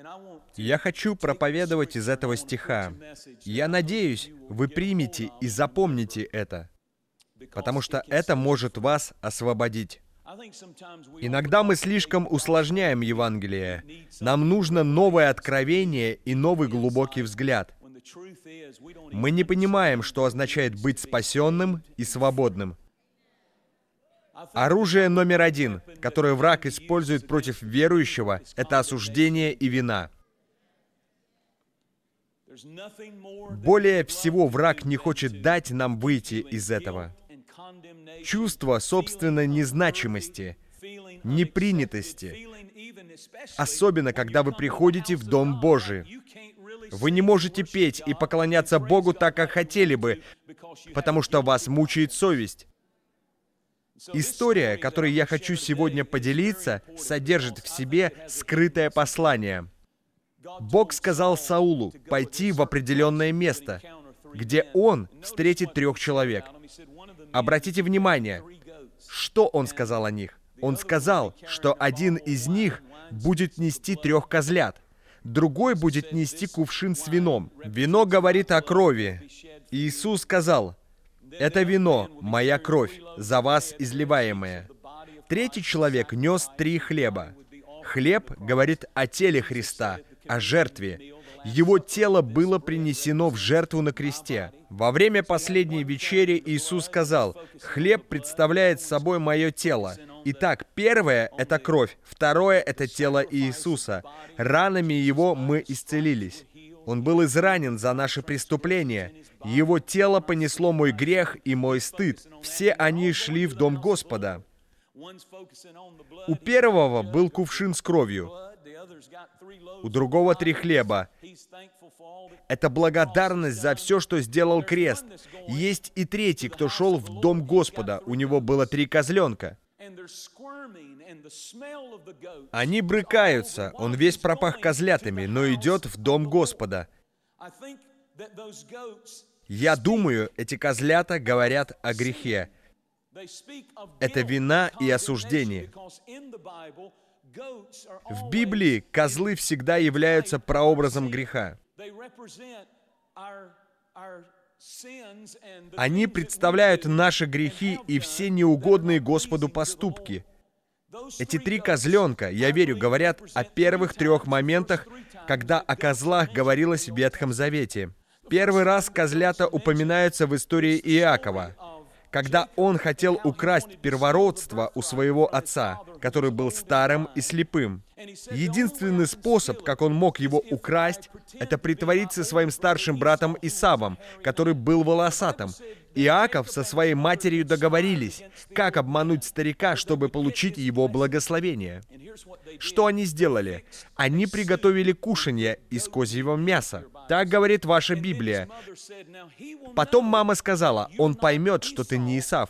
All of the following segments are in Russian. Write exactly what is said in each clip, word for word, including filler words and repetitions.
Я хочу проповедовать из этого стиха. Я надеюсь, вы примете и запомните это, потому что это может вас освободить. Иногда мы слишком усложняем Евангелие. Нам нужно новое откровение и новый глубокий взгляд. Мы не понимаем, что означает быть спасенным и свободным. Оружие номер один, которое враг использует против верующего, это осуждение и вина. Более всего враг не хочет дать нам выйти из этого. Чувство собственной незначимости, непринятости, особенно когда вы приходите в Дом Божий. Вы не можете петь и поклоняться Богу так, как хотели бы, потому что вас мучает совесть. История, которой я хочу сегодня поделиться, содержит в себе скрытое послание. Бог сказал Саулу пойти в определенное место, где он встретит трех человек. Обратите внимание, что он сказал о них. Он сказал, что один из них будет нести трех козлят, другой будет нести кувшин с вином. Вино говорит о крови. Иисус сказал: «Это вино, моя кровь, за вас изливаемая». Третий человек нес три хлеба. Хлеб говорит о теле Христа, о жертве. Его тело было принесено в жертву на кресте. Во время последней вечери Иисус сказал: «Хлеб представляет собой мое тело». Итак, первое — это кровь, второе — это тело Иисуса. Ранами Его мы исцелились. Он был изранен за наши преступления. Его тело понесло мой грех и мой стыд. Все они шли в Дом Господа. У первого был кувшин с кровью, у другого три хлеба. Это благодарность за все, что сделал крест. Есть и третий, кто шел в Дом Господа. У него было три козленка. Они брыкаются, он весь пропах козлятами, но идет в Дом Господа. Я думаю, эти козлята говорят о грехе. Это вина и осуждение. В Библии козлы всегда являются прообразом греха. Они представляют наши грехи и все неугодные Господу поступки. Эти три козленка, я верю, говорят о первых трех моментах, когда о козлах говорилось в Ветхом Завете. Первый раз козлята упоминаются в истории Иакова, когда он хотел украсть первородство у своего отца, который был старым и слепым. Единственный способ, как он мог его украсть, это притвориться своим старшим братом Исавом, который был волосатым. Иаков со своей матерью договорились, как обмануть старика, чтобы получить его благословение. Что они сделали? Они приготовили кушанье из козьего мяса. Так говорит ваша Библия. Потом мама сказала: «Он поймет, что ты не Исав.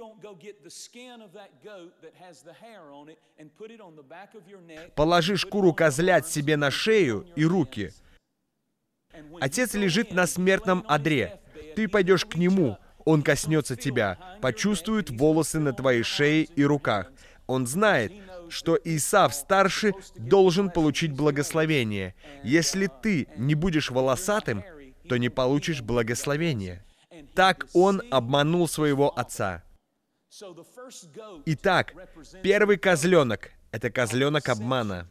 Положи шкуру козлят себе на шею и руки. Отец лежит на смертном одре. Ты пойдешь к нему, он коснется тебя, почувствует волосы на твоей шее и руках. Он знает, что Исав старший должен получить благословение. Если ты не будешь волосатым, то не получишь благословения». Так он обманул своего отца. Итак, первый козленок — это козленок обмана.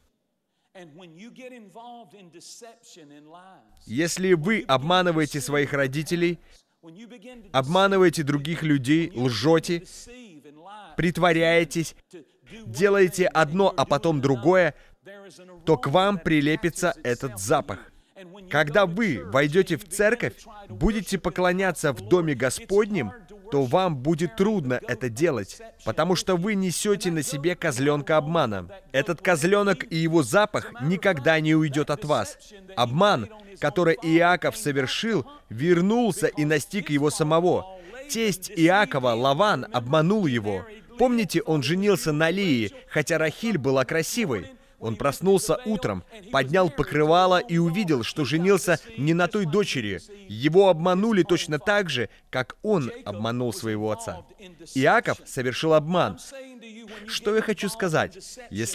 Если вы обманываете своих родителей, обманываете других людей, лжете, притворяетесь, делаете одно, а потом другое, то к вам прилепится этот запах. Когда вы войдете в церковь, будете поклоняться в Доме Господнем, то вам будет трудно это делать, потому что вы несете на себе козленка обмана. Этот козленок и его запах никогда не уйдет от вас. Обман, который Иаков совершил, вернулся и настиг его самого. Тесть Иакова, Лаван, обманул его. Помните, он женился на Лии, хотя Рахиль была красивой. Он проснулся утром, поднял покрывало и увидел, что женился не на той дочери. Его обманули точно так же, как он обманул своего отца. Иаков совершил обман. Что я хочу сказать? Если